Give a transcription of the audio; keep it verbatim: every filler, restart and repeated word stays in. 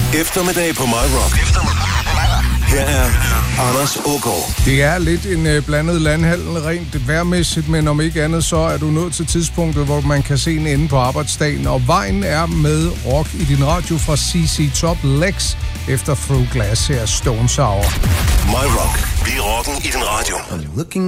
Eftermiddag på My Rock. Her er Anders Ågaard. Det er lidt en øh, blandet landhandel rent vejrmæssigt, men om ikke andet, så er du nået til tidspunktet, hvor man kan se en ende på arbejdsdagen. Og vejen er med rock i din radio fra C C Top Lex efter Through Glass her Stone Sour. My Rock. Vi er rocken i din radio.